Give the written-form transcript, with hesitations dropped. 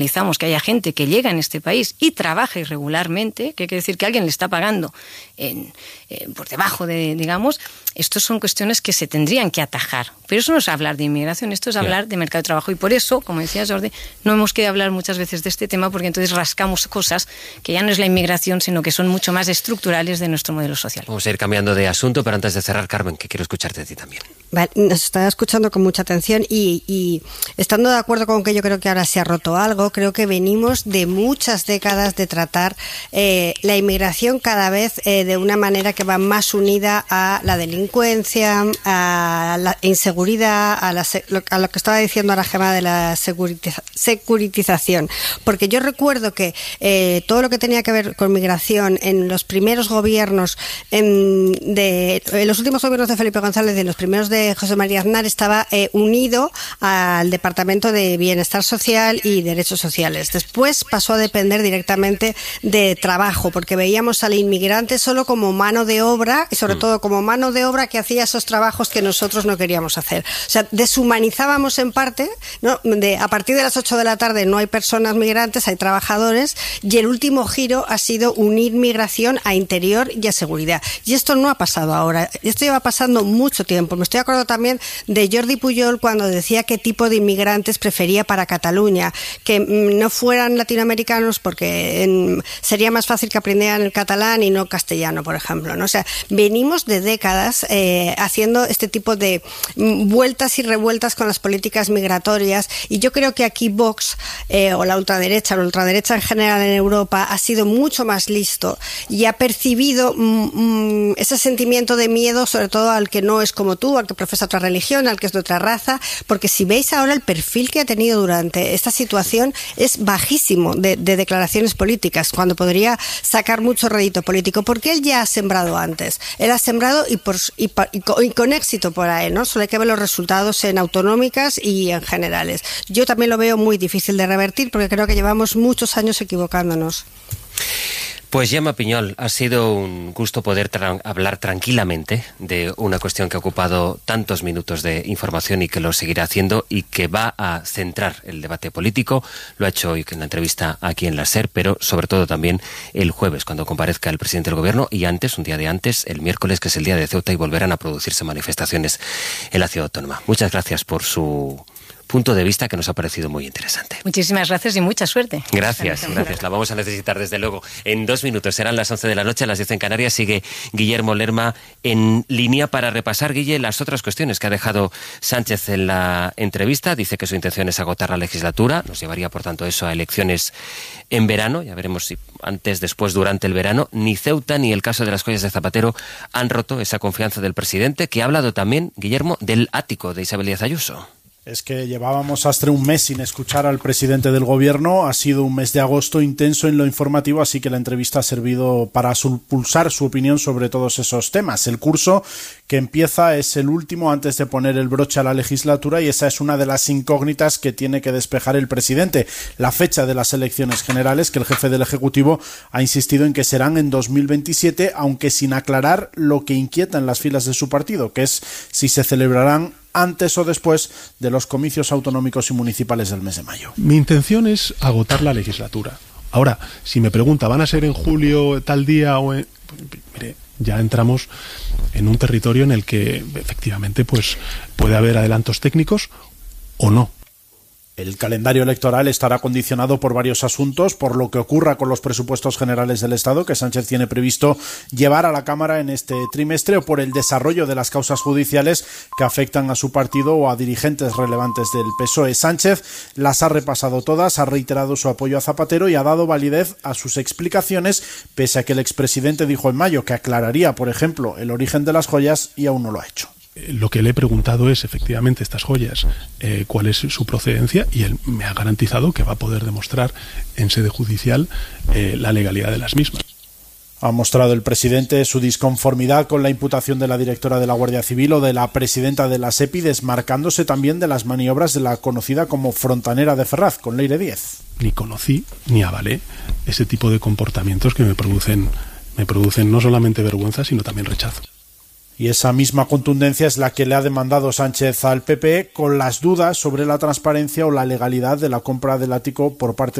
Analizamos que haya gente que llega en este país y trabaja irregularmente, que quiere decir que alguien le está pagando por debajo de, digamos, estas son cuestiones que se tendrían que atajar. Pero eso no es hablar de inmigración, esto es hablar de mercado de trabajo. Y por eso, como decía Jordi, no hemos querido hablar muchas veces de este tema, porque entonces rascamos cosas que ya no es la inmigración, sino que son mucho más estructurales de nuestro modelo social. Vamos a ir cambiando de asunto, pero antes de cerrar, Carmen, que quiero escucharte de ti también. Vale, nos estaba escuchando con mucha atención y estando de acuerdo con que yo creo que ahora se ha roto algo, creo que venimos de muchas décadas de tratar la inmigración cada vez de una manera que va más unida a la delincuencia, a la inseguridad, a lo que estaba diciendo ahora Gemma de la securitización. Porque yo recuerdo que todo lo que tenía que ver con migración en los primeros gobiernos, en los últimos gobiernos de Felipe González y en los primeros de José María Aznar estaba unido al Departamento de Bienestar Social y Derechos Sociales. Después pasó a depender directamente de trabajo, porque veíamos al inmigrante solo como mano de obra y sobre todo como mano de obra que hacía esos trabajos que nosotros no queríamos hacer. O sea, deshumanizábamos en parte, ¿no? A partir de las 8 de la tarde no hay personas migrantes, hay trabajadores, y el último giro ha sido unir migración a interior y a seguridad. Y esto no ha pasado ahora, esto lleva pasando mucho tiempo. Me estoy acordando también de Jordi Pujol cuando decía qué tipo de inmigrantes prefería para Cataluña, que no fueran latinoamericanos porque sería más fácil que aprendieran el catalán y no castellano, por ejemplo, ¿no? O sea, venimos de décadas haciendo este tipo de vueltas y revueltas con las políticas migratorias, y yo creo que aquí Vox o la ultraderecha en general en Europa ha sido mucho más listo y ha percibido ese sentimiento de miedo, sobre todo al que no es como tú, al que profesa otra religión, al que es de otra raza, porque si veis ahora el perfil que ha tenido durante esta situación es bajísimo de declaraciones políticas, cuando podría sacar mucho rédito político, porque él ya ha sembrado antes. Él ha sembrado y con éxito por ahí, ¿no? Solo hay que ver los resultados en autonómicas y en generales. Yo también lo veo muy difícil de revertir, porque creo que llevamos muchos años equivocándonos. Pues Gemma Piñol, ha sido un gusto poder hablar tranquilamente de una cuestión que ha ocupado tantos minutos de información y que lo seguirá haciendo y que va a centrar el debate político. Lo ha hecho hoy en la entrevista aquí en la SER, pero sobre todo también el jueves, cuando comparezca el presidente del Gobierno, y antes, un día de antes, el miércoles, que es el día de Ceuta, y volverán a producirse manifestaciones en la ciudad autónoma. Muchas gracias por su punto de vista, que nos ha parecido muy interesante. Muchísimas gracias y mucha suerte. Gracias. La vamos a necesitar desde luego. En 2 minutos serán las 11 de la noche, las 10 en Canarias. Sigue Guillermo Lerma en línea para repasar, Guille, las otras cuestiones que ha dejado Sánchez en la entrevista. Dice que su intención es agotar la legislatura. Nos llevaría, por tanto, eso a elecciones en verano. Ya veremos si antes, después, durante el verano. Ni Ceuta ni el caso de las joyas de Zapatero han roto esa confianza del presidente, que ha hablado también, Guillermo, del ático de Isabel Díaz Ayuso. Es que llevábamos hasta un mes sin escuchar al presidente del Gobierno. Ha sido un mes de agosto intenso en lo informativo, así que la entrevista ha servido para pulsar su opinión sobre todos esos temas. El curso que empieza es el último antes de poner el broche a la legislatura, y esa es una de las incógnitas que tiene que despejar el presidente. La fecha de las elecciones generales, que el jefe del Ejecutivo ha insistido en que serán en 2027, aunque sin aclarar lo que inquieta en las filas de su partido, que es si se celebrarán antes o después de los comicios autonómicos y municipales del mes de mayo. Mi intención es agotar la legislatura. Ahora, si me pregunta, ¿van a ser en julio tal día o en...? Mire, ya entramos en un territorio en el que efectivamente pues puede haber adelantos técnicos o no. El calendario electoral estará condicionado por varios asuntos, por lo que ocurra con los presupuestos generales del Estado, que Sánchez tiene previsto llevar a la Cámara en este trimestre, o por el desarrollo de las causas judiciales que afectan a su partido o a dirigentes relevantes del PSOE. Sánchez las ha repasado todas, ha reiterado su apoyo a Zapatero y ha dado validez a sus explicaciones, pese a que el expresidente dijo en mayo que aclararía, por ejemplo, el origen de las joyas, y aún no lo ha hecho. Lo que le he preguntado es, efectivamente, estas joyas, cuál es su procedencia, y él me ha garantizado que va a poder demostrar en sede judicial la legalidad de las mismas. Ha mostrado el presidente su disconformidad con la imputación de la directora de la Guardia Civil o de la presidenta de la SEPI, desmarcándose también de las maniobras de la conocida como frontanera de Ferraz, con Leire Díez. Ni conocí ni avalé ese tipo de comportamientos que me producen no solamente vergüenza, sino también rechazo. Y esa misma contundencia es la que le ha demandado Sánchez al PP, con las dudas sobre la transparencia o la legalidad de la compra del ático por parte